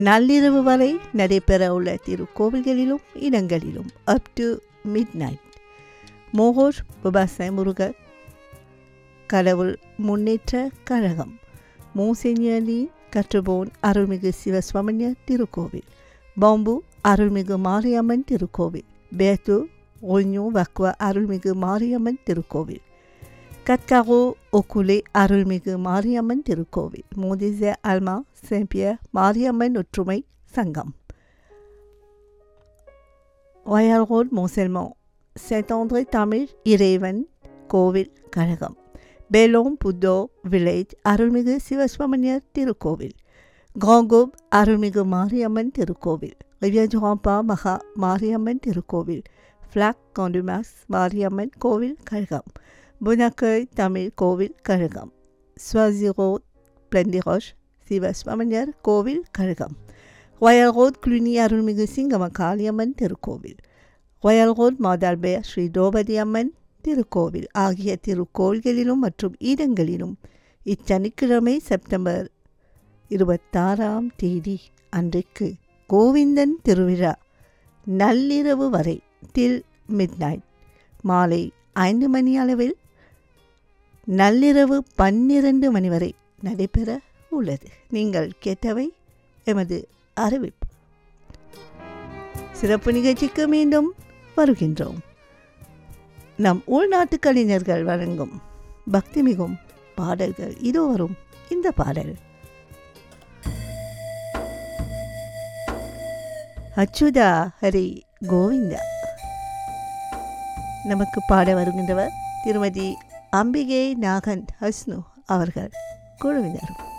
நள்ளிரவு வரை நடைபெற உள்ள திருக்கோவில்களிலும் இடங்களிலும் அப் டு மிட் நைட். மோகோர் விவசாய முருகர் கடவுள் முன்னேற்ற கழகம், மூசெஞ்சலி கற்றுபோன் அருள்மிகு சிவசுவாமியர் திருக்கோவில், பாம்பு அருள்மிகு மாரியம்மன் திருக்கோவில், பேத்து ஒல்ஞோ வக்வா அருள்மிகு மாரியம்மன் திருக்கோவில், கட்காரோ ஒக்குலே அருள்மிகு மாரியம்மன் திருக்கோவில், மோதிசே அல்மா செம்பியர் மாரியம்மன் ஒற்றுமை சங்கம், Royal road மோசெல்மோ Saint Andre Tamil இறைவன் கோவில் கழகம், பேலோம் புத்தோ வில்லேஜ் அருள்மிகு சிவசுவாமியர் திருக்கோவில், கிராங்கோப் அருள்மிகு மாரியம்மன் திருக்கோவில், ரிவியஜுராம்பா மகா மாரியம்மன் திருக்கோவில், ஃப்ளாக் காண்டுமாஸ் மாரியம்மன் கோவில் கழகம், புனக்கை தமிழ் கோவில் கழகம், ஸ்வாசிரோ பிளண்டிரோஷ் சிவசுவாமியர் கோவில் கழகம், ராயல் ரோட் குளுனி அருள்மிகு சிங்கம காளியம்மன் திருக்கோவில், ராயல் ரோட் மாதால்பேர் ஸ்ரீ திரௌபதி அம்மன் திருக்கோவில் ஆகிய திருக்கோவில்களிலும் மற்றும் இடங்களிலும் இச்சனிக்கிழமை செப்டம்பர் 26 அன்றைக்கு கோவிந்தன் திருவிழா நள்ளிரவு வரை டில் மிட் நைட், மாலை 5 மணி அளவில் நள்ளிரவு 12 மணி வரை நடைபெற உள்ளது. நீங்கள் கேட்டவை எமது அறிவிப்பு. சிறப்பு நிகழ்ச்சிக்கு மீண்டும் வருகின்றோம். நம் உள்நாட்டு கலைஞர்கள் வழங்கும் பக்தி மிகும் பாடல்கள். இதோ வரும் இந்த பாடல். அச்சுதா ஹரி கோவிந்தா. நமக்கு பாட வருகின்றவர் திருமதி அம்பிகை நாகன் ஹஸ்னு அவர்கள் குழுவினரும்.